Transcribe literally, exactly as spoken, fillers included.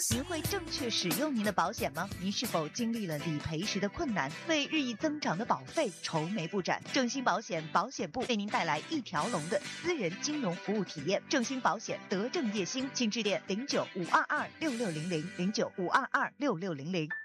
您会正确使用您的保险吗？您是否经历了理赔时的困难，为日益增长的保费愁眉不展？正兴保险保险部为您带来一条龙的私人金融服务体验。正兴保险德正叶兴，请致电零九五二二六六零零零九五二二六六零零。